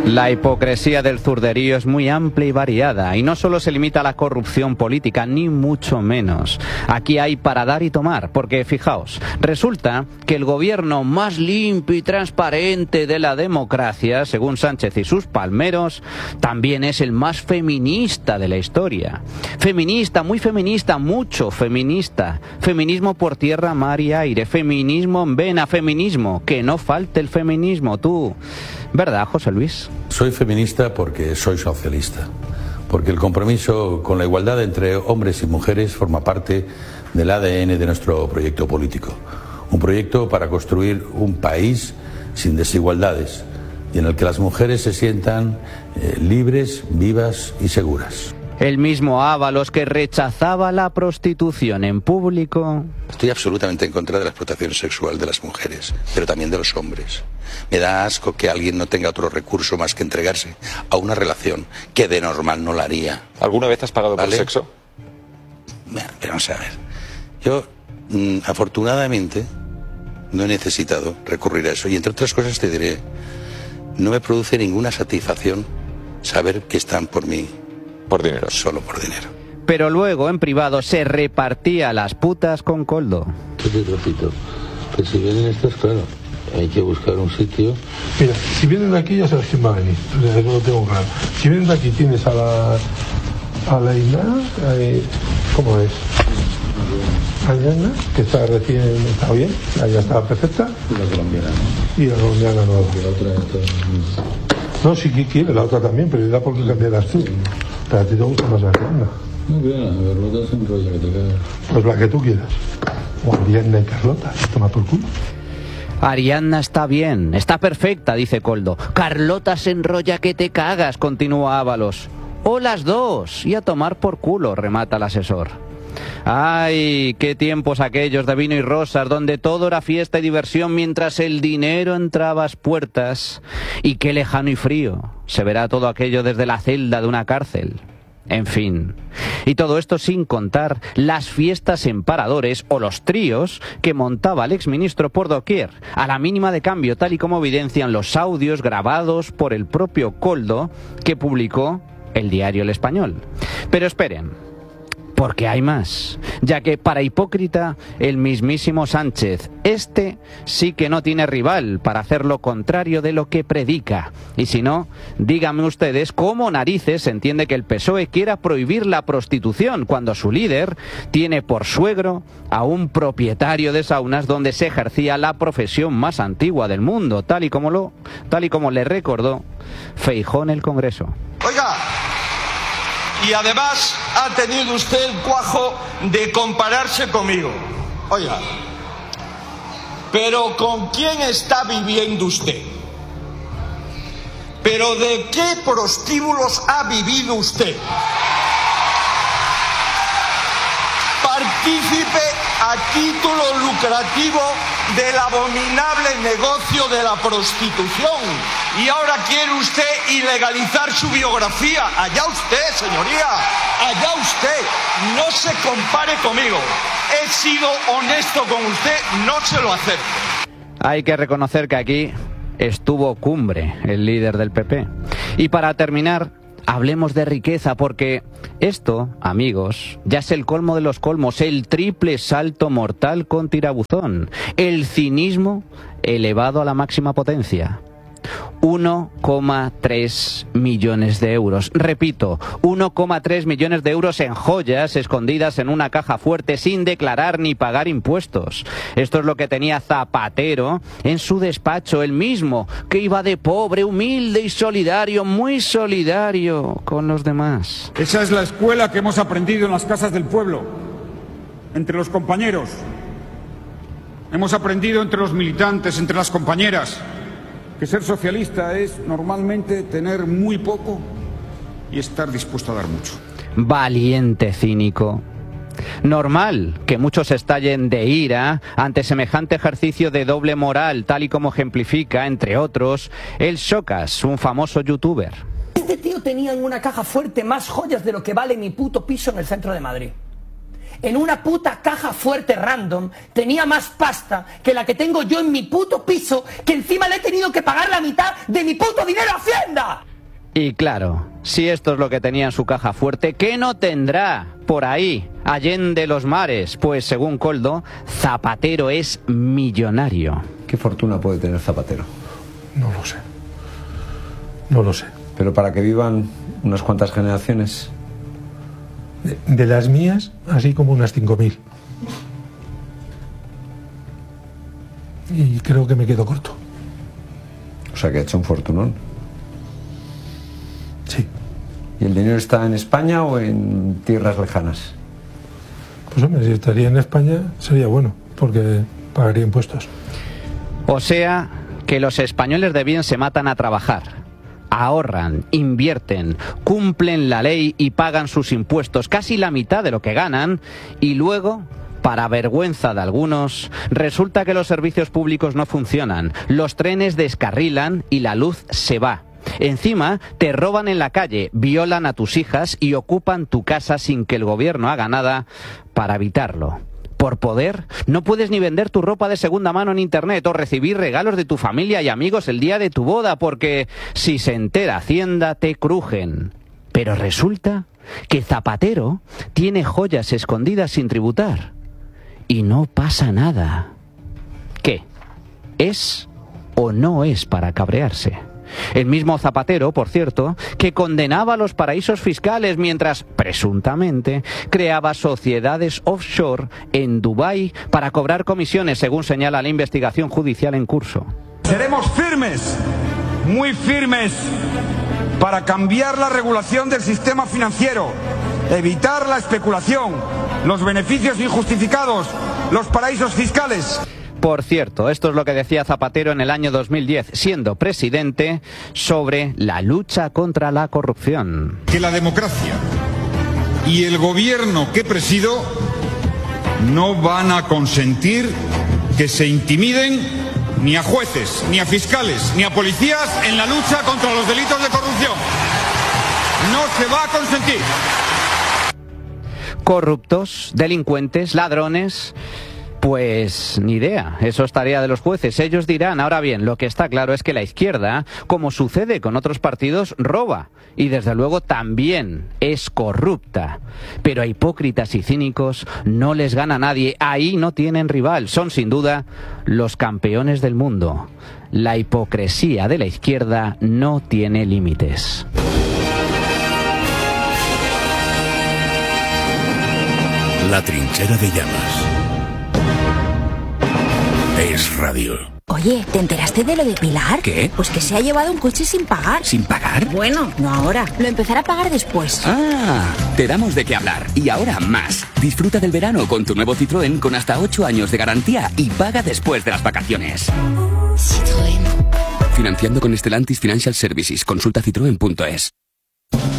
La hipocresía del zurderío es muy amplia y variada, y no solo se limita a la corrupción política, ni mucho menos. Aquí hay para dar y tomar, porque fijaos, resulta que el gobierno más limpio y transparente de la democracia, según Sánchez y sus palmeros, también es el más feminista de la historia. Feminista, muy feminista, mucho feminista. Feminismo por tierra, mar y aire. Feminismo en vena, feminismo. Que no falte el feminismo, tú. ¿Verdad, José Luis? Soy feminista porque soy socialista, porque el compromiso con la igualdad entre hombres y mujeres forma parte del ADN de nuestro proyecto político. Un proyecto para construir un país sin desigualdades y en el que las mujeres se sientan libres, vivas y seguras. El mismo Ábalos que rechazaba la prostitución en público. Estoy absolutamente en contra de la explotación sexual de las mujeres, pero también de los hombres. Me da asco que alguien no tenga otro recurso más que entregarse a una relación que de normal no la haría. ¿Alguna vez has pagado por sexo? Pero vamos a ver. Yo, afortunadamente, no he necesitado recurrir a eso. Y entre otras cosas te diré, no me produce ninguna satisfacción saber que están por mí. Por dinero. Solo por dinero. Pero luego, en privado, se repartía las putas con Koldo. Yo te repito, que si vienen estas, claro, hay que buscar un sitio. Mira, si vienen de aquí ya sabes quién va a venir, desde que lo tengo claro. Si vienen de aquí tienes a la Ina, ¿cómo es? Ariana, que está recién, está bien, ya está perfecta. Y la colombiana. Y la colombiana no. Y la otra no, si quiere, la otra también, pero da por qué cambiarás tú. Pero a ti te gusta más la Ariana. No, claro, Carlota se enrolla que te cagas. Pues la que tú quieras. O Ariana y Carlota, toma por culo. Ariadna está bien, está perfecta, dice Koldo. Carlota se enrolla que te cagas, continúa Ábalos. O las dos, y a tomar por culo, remata el asesor. Ay, qué tiempos aquellos de vino y rosas, donde todo era fiesta y diversión mientras el dinero entraba a las puertas. Y qué lejano y frío se verá todo aquello desde la celda de una cárcel. En fin, y todo esto sin contar las fiestas en paradores o los tríos que montaba el exministro por doquier, a la mínima de cambio, tal y como evidencian los audios grabados por el propio Koldo que publicó el diario El Español. Pero esperen, porque hay más, ya que para hipócrita el mismísimo Sánchez, este sí que no tiene rival para hacer lo contrario de lo que predica. Y si no, díganme ustedes cómo narices se entiende que el PSOE quiera prohibir la prostitución cuando su líder tiene por suegro a un propietario de saunas donde se ejercía la profesión más antigua del mundo, tal y como le recordó Feijóo en el Congreso. Oiga, y además ha tenido usted el cuajo de compararse conmigo. Oiga, pero ¿con quién está viviendo usted? ¿Pero de qué prostíbulos ha vivido usted? Partícipe a título lucrativo del abominable negocio de la prostitución. Y ahora quiere usted ilegalizar su biografía. Allá usted, señoría. Allá usted. No se compare conmigo. He sido honesto con usted. No se lo acepto. Hay que reconocer que aquí estuvo Cumbre, el líder del PP. Y para terminar, hablemos de riqueza, porque esto, amigos, ya es el colmo de los colmos, el triple salto mortal con tirabuzón, el cinismo elevado a la máxima potencia. 1,3 millones de euros. Repito, 1,3 millones de euros en joyas escondidas en una caja fuerte sin declarar ni pagar impuestos. Esto es lo que tenía Zapatero en su despacho, el mismo que iba de pobre, humilde y solidario, muy solidario con los demás. Esa es la escuela que hemos aprendido en las casas del pueblo, entre los compañeros. Hemos aprendido entre los militantes, entre las compañeras, que ser socialista es normalmente tener muy poco y estar dispuesto a dar mucho. Valiente cínico. Normal que muchos estallen de ira ante semejante ejercicio de doble moral, tal y como ejemplifica, entre otros, el Socas, un famoso youtuber. Este tío tenía en una caja fuerte más joyas de lo que vale mi puto piso en el centro de Madrid. en una puta caja fuerte random tenía más pasta que la que tengo yo en mi puto piso, que encima le he tenido que pagar la mitad de mi puto dinero a Hacienda. Y claro, si esto es lo que tenía en su caja fuerte, ¿qué no tendrá por ahí, allende los mares? Pues según Koldo, Zapatero es millonario. ¿Qué fortuna puede tener Zapatero? No lo sé. No lo sé. Pero para que vivan unas cuantas generaciones. De las mías, así como unas 5.000. Y creo que me quedo corto. O sea que ha hecho un fortunón. Sí. ¿Y el dinero está en España o en tierras lejanas? Pues hombre, si estaría en España sería bueno, porque pagaría impuestos. O sea, que los españoles de bien se matan a trabajar. Ahorran, invierten, cumplen la ley y pagan sus impuestos, casi la mitad de lo que ganan, y luego, para vergüenza de algunos, resulta que los servicios públicos no funcionan, los trenes descarrilan y la luz se va. Encima, te roban en la calle, violan a tus hijas y ocupan tu casa sin que el gobierno haga nada para evitarlo. Por poder, no puedes ni vender tu ropa de segunda mano en internet o recibir regalos de tu familia y amigos el día de tu boda, porque si se entera Hacienda te crujen. Pero resulta que Zapatero tiene joyas escondidas sin tributar. Y no pasa nada. ¿Qué? ¿Es o no es para cabrearse? El mismo Zapatero, por cierto, que condenaba los paraísos fiscales mientras, presuntamente, creaba sociedades offshore en Dubái para cobrar comisiones, según señala la investigación judicial en curso. Seremos firmes, muy firmes, para cambiar la regulación del sistema financiero, evitar la especulación, los beneficios injustificados, los paraísos fiscales. Por cierto, esto es lo que decía Zapatero en el año 2010, siendo presidente, sobre la lucha contra la corrupción. Que la democracia y el gobierno que presido no van a consentir que se intimiden ni a jueces, ni a fiscales, ni a policías en la lucha contra los delitos de corrupción. No se va a consentir. Corruptos, delincuentes, ladrones... Pues ni idea, eso es tarea de los jueces, ellos dirán. Ahora bien, lo que está claro es que la izquierda, como sucede con otros partidos, roba y desde luego también es corrupta. Pero a hipócritas y cínicos no les gana nadie, ahí no tienen rival, son sin duda los campeones del mundo. La hipocresía de la izquierda no tiene límites. La trinchera de llamas. Es radio. Oye, ¿te enteraste de lo de Pilar? ¿Qué? Pues que se ha llevado un coche sin pagar. ¿Sin pagar? Bueno, no ahora. Lo empezará a pagar después. Ah, te damos de qué hablar. Y ahora más. Disfruta del verano con tu nuevo Citroën con hasta 8 años de garantía y paga después de las vacaciones. Citroën. Financiando con Stellantis Financial Services. Consulta citroen.es.